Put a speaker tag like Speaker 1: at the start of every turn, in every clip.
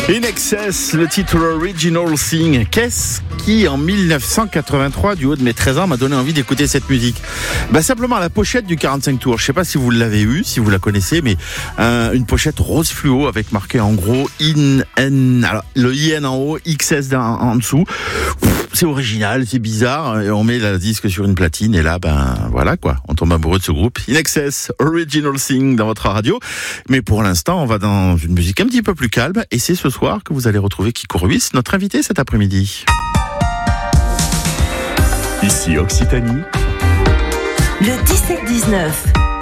Speaker 1: In Excess, le titre Original Thing. Qu'est-ce qui, en 1983, du haut de mes 13 ans, m'a donné envie d'écouter cette musique? Simplement la pochette du 45 tours. Je sais pas si vous l'avez eu, si vous la connaissez, mais une pochette rose fluo avec marqué en gros IN, alors le IN en haut, XS en dessous. C'est original, c'est bizarre, et on met la disque sur une platine, et là, voilà quoi, on tombe amoureux de ce groupe. In Excess, Original Thing dans votre radio. Mais pour l'instant, on va dans une musique un petit peu plus calme, et c'est ce soir que vous allez retrouver Kiko Ruiz, notre invité cet après-midi.
Speaker 2: Ici Occitanie.
Speaker 3: Le 17-19.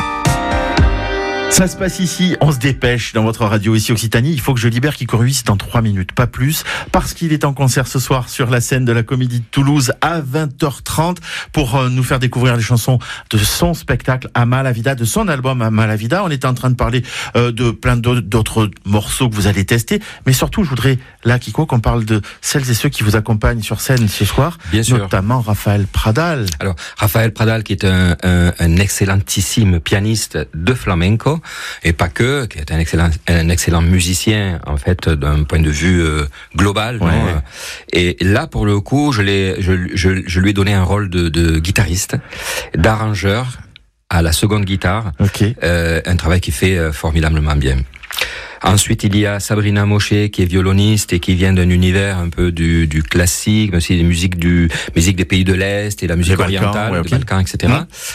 Speaker 1: Ça se passe ici, on se dépêche dans votre radio ici Occitanie. Il faut que je libère Kiko Ruiz dans 3 minutes, pas plus, parce qu'il est en concert ce soir sur la scène de la Comédie de Toulouse à 20h30 pour nous faire découvrir les chansons de son spectacle Ama la Vida, de son album Ama la Vida. On était en train de parler de plein d'autres morceaux que vous allez tester, mais surtout je voudrais là Kiko qu'on parle de celles et ceux qui vous accompagnent sur scène ce soir,
Speaker 4: bien sûr,
Speaker 1: notamment Raphaël Pradal.
Speaker 4: Alors Raphaël Pradal qui est un excellentissime pianiste de flamenco. Et pas que, qui est un excellent musicien en fait d'un point de vue global.
Speaker 1: Ouais.
Speaker 4: Non, et là pour le coup, je lui ai donné un rôle de guitariste, d'arrangeur à la seconde guitare.
Speaker 1: Okay.
Speaker 4: Un travail qui fait formidablement bien. Ensuite, il y a Sabrina Moshe qui est violoniste et qui vient d'un univers un peu du classique, mais aussi des musiques des pays de l'Est et la musique orientale, des Balkans, etc.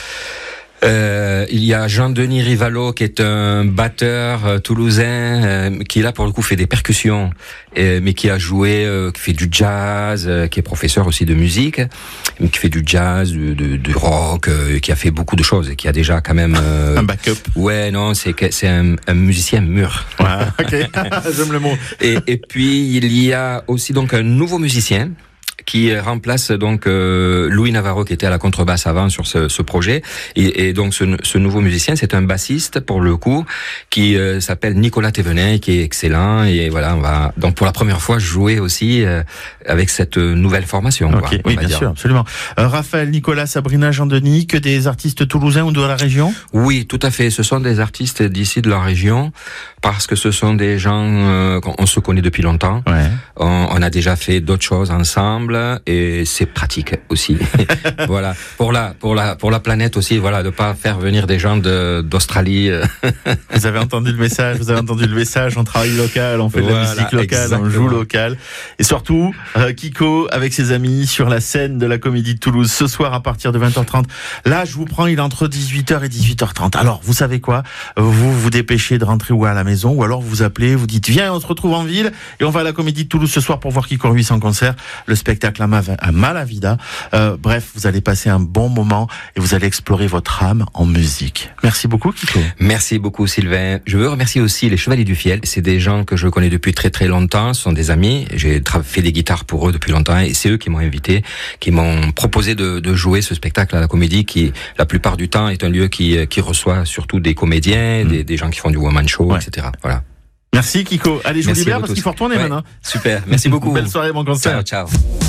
Speaker 4: Il y a Jean-Denis Rivalo qui est un batteur toulousain qui là pour le coup fait des percussions mais qui a joué, qui fait du jazz, qui est professeur aussi de musique, qui fait du jazz, du rock, qui a fait beaucoup de choses et qui a déjà quand même
Speaker 1: un backup.
Speaker 4: Ouais, non, c'est un musicien mûr.
Speaker 1: Ouais, ok, j'aime le mot.
Speaker 4: Et puis il y a aussi donc un nouveau musicien qui remplace donc Louis Navarro qui était à la contrebasse avant sur ce projet et donc ce nouveau musicien c'est un bassiste pour le coup qui s'appelle Nicolas Thévenin qui est excellent et voilà on va donc pour la première fois jouer aussi avec cette nouvelle formation.
Speaker 1: Okay. Oui bien sûr absolument. Raphaël, Nicolas, Sabrina, Jean-Denis, que des artistes toulousains ou de la région?
Speaker 4: Oui tout à fait, ce sont des artistes d'ici de la région parce que ce sont des gens qu'on se connaît depuis longtemps.
Speaker 1: Ouais.
Speaker 4: On a déjà fait d'autres choses ensemble et c'est pratique aussi. Voilà, pour la planète aussi, voilà, de pas faire venir des gens d'Australie.
Speaker 1: Vous avez entendu le message, on travaille local, on fait de la musique locale, exactement. On joue local. Et surtout, Kiko avec ses amis sur la scène de la Comédie de Toulouse ce soir à partir de 20h30. Là, je vous prends, il est entre 18h et 18h30. Alors, vous savez quoi? Vous vous dépêchez de rentrer ou à la maison, ou alors vous appelez, vous dites viens, on se retrouve en ville et on va à la Comédie de Toulouse ce soir pour voir Kiko Ruiz en concert, le spectacle Ama la Vida. Bref, vous allez passer un bon moment et vous allez explorer votre âme en musique. Merci beaucoup Kiko.
Speaker 4: Merci beaucoup Sylvain. Je veux remercier aussi les Chevaliers du Fiel. C'est des gens que je connais depuis très très longtemps, ce sont des amis. J'ai fait des guitares pour eux depuis longtemps et c'est eux qui m'ont invité, qui m'ont proposé de jouer ce spectacle à la Comédie qui, la plupart du temps, est un lieu qui reçoit surtout des comédiens, des gens qui font du one-man show, etc. Voilà.
Speaker 1: Merci Kiko. Allez, je vous libère parce qu'il faut retourner maintenant.
Speaker 4: Super, merci beaucoup.
Speaker 1: Belle soirée, bon concert.
Speaker 4: Ciao.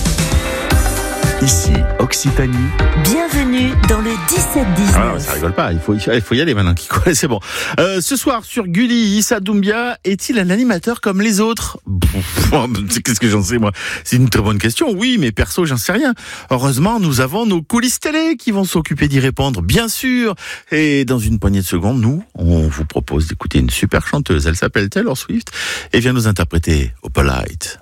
Speaker 2: Ici Occitanie.
Speaker 3: Bienvenue dans le 17-19.
Speaker 1: Ah non, ça rigole pas, il faut y aller maintenant Kiko. C'est bon. Ce soir sur Gulli, Issa Doumbia est-il un animateur comme les autres? Qu'est-ce que j'en sais moi? C'est une très bonne question. Oui, mais perso, j'en sais rien. Heureusement, nous avons nos coulisses télé qui vont s'occuper d'y répondre, bien sûr. Et dans une poignée de secondes, nous, on vous propose d'écouter une super chanteuse. Elle s'appelle Taylor Swift et vient nous interpréter Opalite.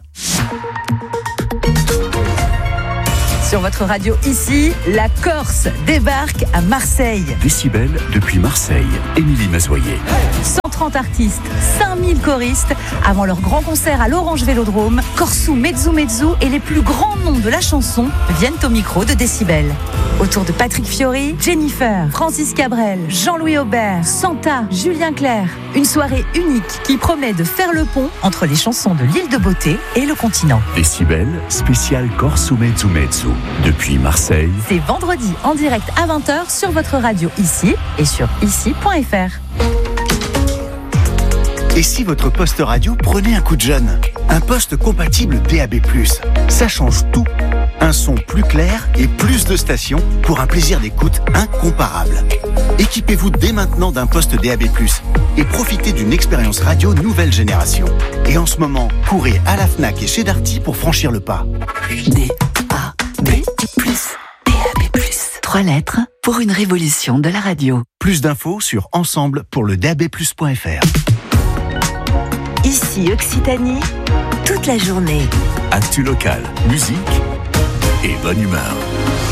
Speaker 3: Sur votre radio ici, la Corse débarque à Marseille.
Speaker 2: Décibel depuis Marseille. Émilie Mazoyer.
Speaker 3: 130 artistes, 5000 choristes. Avant leur grand concert à l'Orange Vélodrome, Korsou, Mezzu et les plus grands noms de la chanson viennent au micro de Décibel. Autour de Patrick Fiori, Jennifer, Francis Cabrel, Jean-Louis Aubert, Santa, Julien Clerc. Une soirée unique qui promet de faire le pont entre les chansons de l'île de Beauté et le continent.
Speaker 2: Décibel, spécial Korsou Mezzu. Depuis Marseille.
Speaker 3: C'est vendredi en direct à 20h sur votre radio ici et sur ici.fr.
Speaker 5: Et si votre poste radio prenait un coup de jeune? Un poste compatible DAB+, ça change tout. Un son plus clair et plus de stations pour un plaisir d'écoute incomparable. Équipez-vous dès maintenant d'un poste DAB+, et profitez d'une expérience radio nouvelle génération. Et en ce moment, courez à la Fnac et chez Darty pour franchir le pas.
Speaker 6: DAB+. 3 lettres pour une révolution de la radio.
Speaker 5: Plus d'infos sur ensemble pour le dabplus.fr.
Speaker 6: Ici Occitanie, toute la journée.
Speaker 2: Actu local, musique et bonne humeur.